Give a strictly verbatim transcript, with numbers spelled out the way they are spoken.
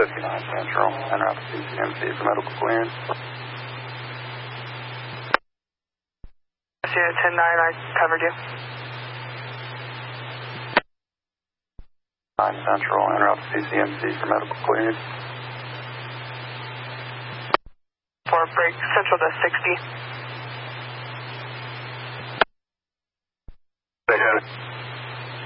fifty-nine Central, en route to C C M C for medical clearance. Unit ten nine, I covered you. nine Central, en route to C C M C for medical clearance. For break Central to sixty.